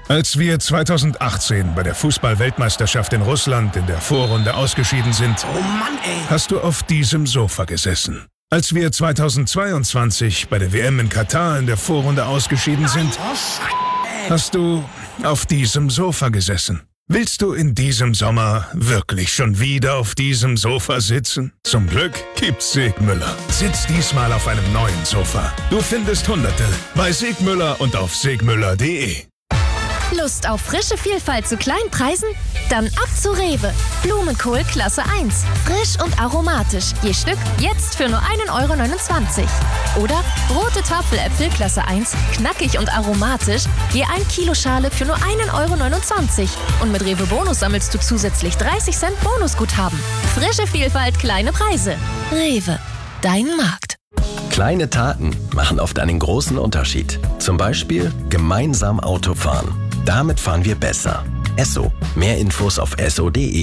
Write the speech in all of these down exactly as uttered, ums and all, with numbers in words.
Als wir zweitausendachtzehn bei der Fußball-Weltmeisterschaft in Russland in der Vorrunde ausgeschieden sind, Oh Mann, ey! hast du auf diesem Sofa gesessen. Als wir zweitausendzweiundzwanzig bei der W M in Katar in der Vorrunde ausgeschieden sind, Oh, Scheiße, ey! hast du auf diesem Sofa gesessen. Willst du in diesem Sommer wirklich schon wieder auf diesem Sofa sitzen? Zum Glück gibt's Segmüller. Sitz diesmal auf einem neuen Sofa. Du findest Hunderte bei Segmüller und auf segmüller punkt de. Lust auf frische Vielfalt zu kleinen Preisen? Dann ab zu Rewe. Blumenkohl Klasse eins. Frisch und aromatisch. Je Stück jetzt für nur ein Euro neunundzwanzig. Oder rote Tafeläpfel Klasse eins. Knackig und aromatisch. Je ein Kilo Schale für nur ein Euro neunundzwanzig. Und mit Rewe Bonus sammelst du zusätzlich dreißig Cent Bonusguthaben. Frische Vielfalt, kleine Preise. Rewe. Dein Markt. Kleine Taten machen oft einen großen Unterschied. Zum Beispiel gemeinsam Auto fahren. Damit fahren wir besser. Esso. Mehr Infos auf esso punkt de.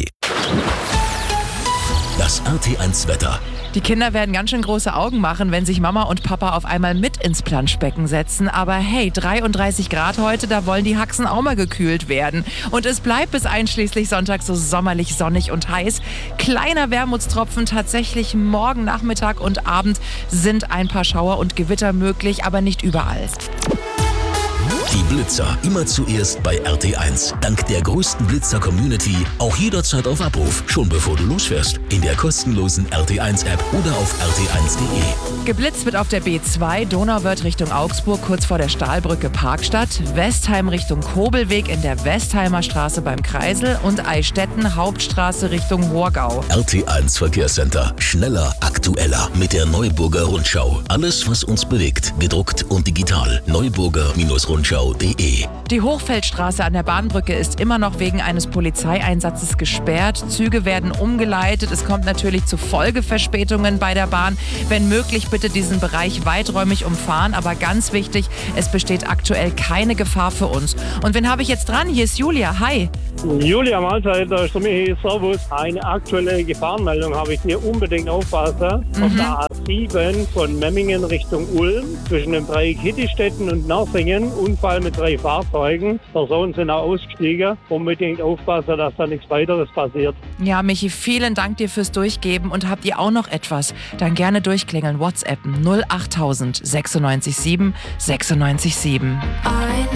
Das R T eins Wetter. Die Kinder werden ganz schön große Augen machen, wenn sich Mama und Papa auf einmal mit ins Planschbecken setzen. Aber hey, dreiunddreißig Grad heute, da wollen die Haxen auch mal gekühlt werden. Und es bleibt bis einschließlich Sonntag so sommerlich sonnig und heiß. Kleiner Wermutstropfen, tatsächlich morgen Nachmittag und Abend sind ein paar Schauer und Gewitter möglich, aber nicht überall. Die Blitzer immer zuerst bei R T eins. Dank der größten Blitzer-Community auch jederzeit auf Abruf, schon bevor du losfährst. In der kostenlosen R T eins App oder auf r t eins punkt de. Geblitzt wird auf der B zwei, Donauwörth Richtung Augsburg, kurz vor der Stahlbrücke Parkstadt, Westheim Richtung Kobelweg in der Westheimer Straße beim Kreisel und Eistetten Hauptstraße Richtung Horgau. R T eins Verkehrscenter. Schneller, aktueller mit der Neuburger Rundschau. Alles, was uns bewegt, gedruckt und digital. Neuburger Rundschau punkt de. Die Hochfeldstraße an der Bahnbrücke ist immer noch wegen eines Polizeieinsatzes gesperrt. Züge werden umgeleitet. Es kommt natürlich zu Folgeverspätungen bei der Bahn. Wenn möglich, bitte diesen Bereich weiträumig umfahren. Aber ganz wichtig, es besteht aktuell keine Gefahr für uns. Und wen habe ich jetzt dran? Hier ist Julia. Hi. Julia, Mahlzeit, da ist der Michi, servus. Eine aktuelle Gefahrenmeldung habe ich dir unbedingt aufpassen. Mhm. Auf der A sieben von Memmingen Richtung Ulm, zwischen den drei Kittistädten und Narsingen, Unfall mit drei Fahrzeugen. Personen sind auch ausgestiegen. Unbedingt aufpassen, dass da nichts weiteres passiert. Ja, Michi, vielen Dank dir fürs Durchgeben. Und habt ihr auch noch etwas? Dann gerne durchklingeln. WhatsApp null acht tausend sechsundneunzig sieben sechsundneunzig sieben. Ein